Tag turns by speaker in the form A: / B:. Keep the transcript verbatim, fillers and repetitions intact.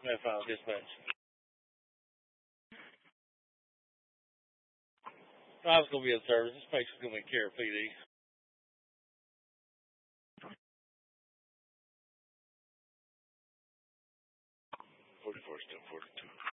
A: No final dispatch. I was going to be in service. This patient's going to be care P D. forty-four, still forty-two.